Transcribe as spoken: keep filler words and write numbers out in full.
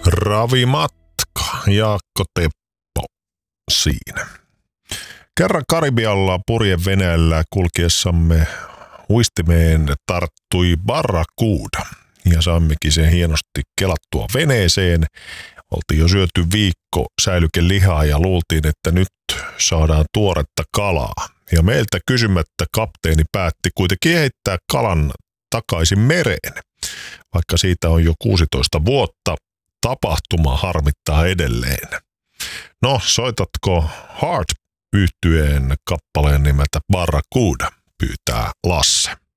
Ravimatka, Jaakko Teppo siinä. Kerran Karibialla purjeveneellä kulkiessamme uistimeen tarttui barracuda ja saimmekin sen hienosti kelattua veneeseen. Oltiin jo syöty viikko säilykelihaa ja luultiin, että nyt saadaan tuoretta kalaa. Ja meiltä kysymättä kapteeni päätti kuitenkin heittää kalan takaisin mereen. Vaikka siitä on jo kuusitoista vuotta, tapahtuma harmittaa edelleen. No, soitatko Heart -yhtyeen kappaleen nimeltä Barracuda, pyytää Lasse.